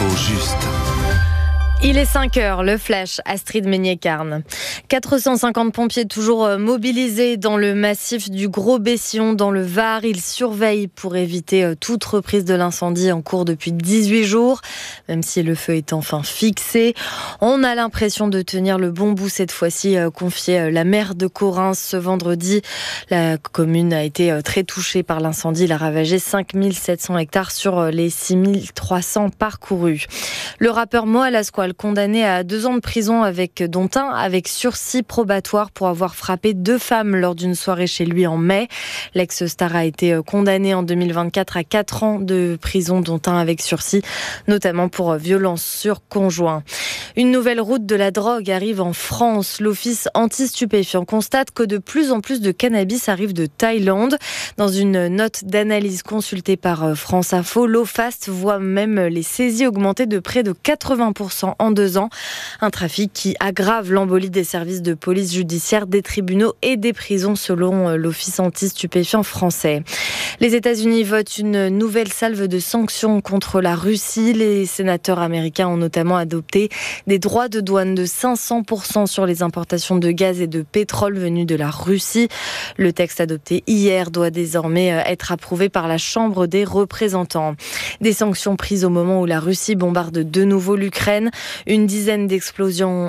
L'info juste. Il est 5h, le flash, Astrid Meignet-Carne. 450 pompiers toujours mobilisés dans le massif du Gros-Bessillon dans le Var. Ils surveillent pour éviter toute reprise de l'incendie en cours depuis 18 jours. Même si le feu est enfin fixé, on a l'impression de tenir le bon bout cette fois-ci, confiait la maire de Correns ce vendredi. La commune a été très touchée par l'incendie. Il a ravagé 5700 hectares sur les 6300 parcourus. Le rappeur Mo Alasquale, condamné à 2 ans de prison dont un avec sursis probatoire pour avoir frappé 2 femmes lors d'une soirée chez lui en mai. L'ex-star a été condamné en 2024 à 4 ans de prison, dont un avec sursis, notamment pour violence sur conjoint. Une nouvelle route de la drogue arrive en France. L'Office anti-stupéfiants constate que de plus en plus de cannabis arrive de Thaïlande. Dans une note d'analyse consultée par France Info, l'OFAST voit même les saisies augmenter de près de 80% en 2 ans. Un trafic qui aggrave l'embolie des services de police judiciaire, des tribunaux et des prisons, selon l'Office anti-stupéfiants français. Les États-Unis votent une nouvelle salve de sanctions contre la Russie. Les sénateurs américains ont notamment adopté des droits de douane de 500% sur les importations de gaz et de pétrole venus de la Russie. Le texte adopté hier doit désormais être approuvé par la Chambre des représentants. Des sanctions prises au moment où la Russie bombarde de nouveau l'Ukraine. Une dizaine d'explosions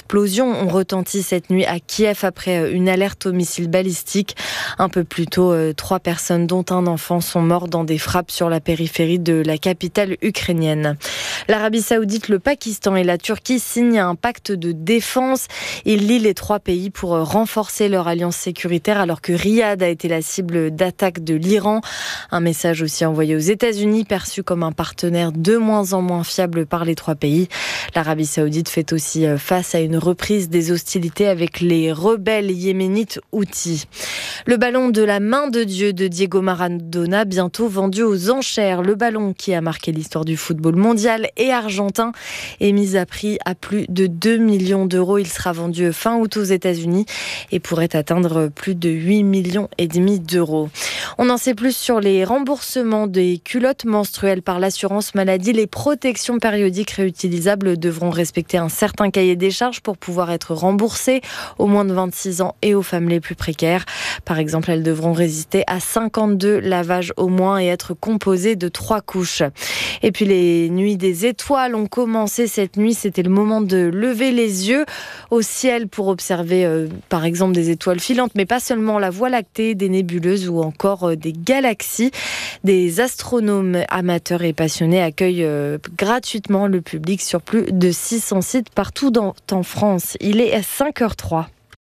ont retenti cette nuit à Kiev après une alerte au missile balistique. Un peu plus tôt, 3 personnes, dont un enfant, sont mortes dans des frappes sur la périphérie de la capitale ukrainienne. L'Arabie Saoudite, le Pakistan et la Turquie signent un pacte de défense. Ils lient les 3 pays pour renforcer leur alliance sécuritaire, alors que Riyad a été la cible d'attaques de l'Iran. Un message aussi envoyé aux États-Unis, perçu comme un partenaire de moins en moins fiable par les 3 pays. L'Arabie Saoudite fait aussi face à une reprise des hostilités avec les rebelles yéménites Houthis. Le ballon de la main de Dieu de Diego Maradona, bientôt vendu aux enchères. Le ballon qui a marqué l'histoire du football mondial et argentin est mis à prix à plus de 2 millions d'euros. Il sera vendu fin août aux États-Unis et pourrait atteindre plus de 8,5 millions d'euros. On en sait plus sur les remboursements des culottes menstruelles par l'assurance maladie. Les protections périodiques réutilisables devront respecter un certain cahier des charges pour pouvoir être remboursées aux moins de 26 ans et aux femmes les plus précaires. Par exemple, elles devront résister à 52 lavages au moins et être composées de 3 couches. Et puis les nuits des étoiles ont commencé cette nuit. C'était le moment de lever les yeux au ciel pour observer par exemple des étoiles filantes, mais pas seulement, la Voie lactée, des nébuleuses ou encore des galaxies. Des astronomes amateurs et passionnés accueillent gratuitement le public sur plus de 600 sites partout en France. Il est à 5h03.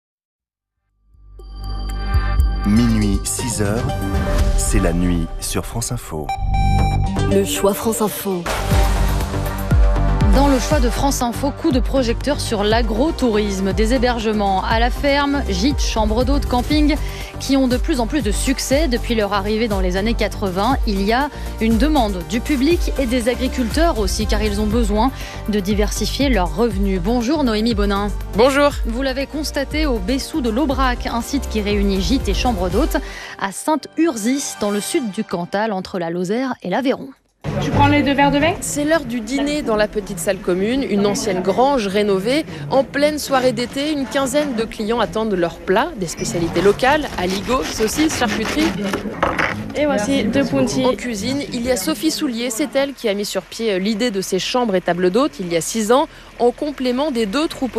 Minuit 6h, c'est la nuit sur France Info. Le choix France Info. Dans le choix de France Info, coup de projecteur sur l'agro-tourisme, des hébergements à la ferme, gîtes, chambres d'hôtes, camping, qui ont de plus en plus de succès depuis leur arrivée dans les années 80. Il y a une demande du public et des agriculteurs aussi, car ils ont besoin de diversifier leurs revenus. Bonjour Noémie Bonin. Bonjour. Vous l'avez constaté au Bessou de l'Aubrac, un site qui réunit gîtes et chambres d'hôtes, à Sainte-Urzis, dans le sud du Cantal, entre la Lozère et l'Aveyron. Tu prends les 2 verres de vin ? C'est l'heure du dîner dans la petite salle commune, une ancienne grange rénovée. En pleine soirée d'été, une quinzaine de clients attendent leurs plats, des spécialités locales, aligots, saucisses, charcuterie. Et voici 2 puntis. En cuisine, il y a Sophie Soulier, c'est elle qui a mis sur pied l'idée de ces chambres et tables d'hôtes il y a 6 ans, en complément des 2 troupeaux